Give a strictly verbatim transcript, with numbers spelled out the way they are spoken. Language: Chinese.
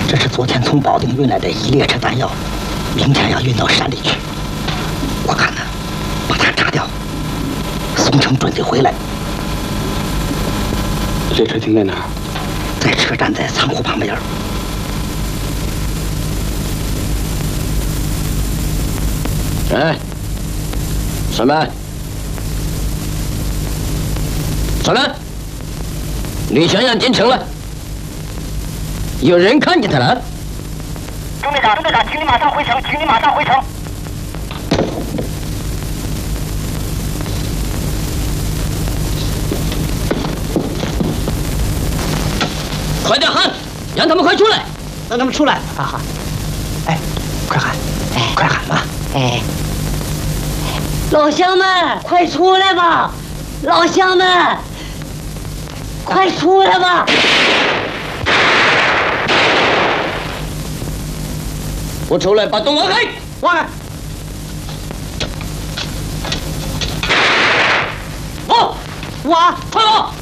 这是昨天从保定运来的一列车弹药，明天要运到山里去。我看呢，把它炸掉，宋城准得回来。 列车停在哪儿？ 在车站，在仓库旁边。 哎，上班，上班！李想想进城了，有人看见他了。 中队长，中队长，请你马上回城，请你马上回城。 快点喊，让他们快出来！ 让他们出来！哈哈！哎，快喊！哎，快喊吧！ 哎，老乡们，快出来吧！老乡们，快出来吧！ 不出来，把洞挖开！ 挖开！ 挖！ 挖！ 快挖！